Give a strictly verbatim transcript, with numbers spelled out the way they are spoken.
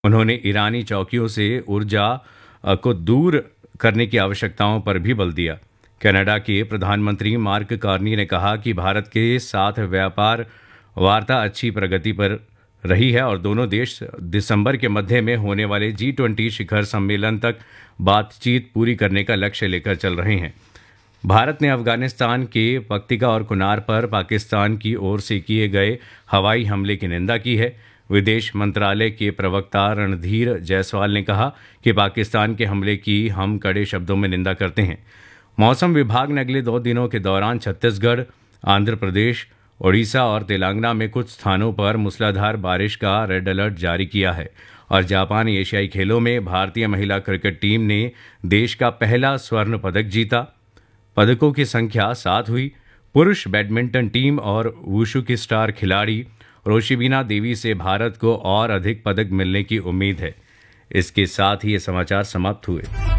उन्होंने ईरानी चौकियों से ऊर्जा अ, को दूर करने की आवश्यकताओं पर भी बल दिया। कनाडा के प्रधानमंत्री मार्क कार्नी ने कहा कि भारत के साथ व्यापार वार्ता अच्छी प्रगति पर रही है और दोनों देश दिसंबर के मध्य में होने वाले जी ट्वेंटी शिखर सम्मेलन तक बातचीत पूरी करने का लक्ष्य लेकर चल रहे हैं। भारत ने अफगानिस्तान के पक्तिका और कुनार पर पाकिस्तान की ओर से किए गए हवाई हमले की निंदा की है। विदेश मंत्रालय के प्रवक्ता रणधीर जायसवाल ने कहा कि पाकिस्तान के हमले की हम कड़े शब्दों में निंदा करते हैं। मौसम विभाग ने अगले दो दिनों के दौरान छत्तीसगढ़, आंध्र प्रदेश, ओडिशा और तेलंगाना में कुछ स्थानों पर मूसलाधार बारिश का रेड अलर्ट जारी किया है। और जापान एशियाई खेलों में भारतीय महिला क्रिकेट टीम ने देश का पहला स्वर्ण पदक जीता। पदकों की संख्या सात हुई। पुरुष बैडमिंटन टीम और वुशु की स्टार खिलाड़ी रोशिबिना देवी से भारत को और अधिक पदक मिलने की उम्मीद है। इसके साथ ही ये समाचार समाप्त हुए।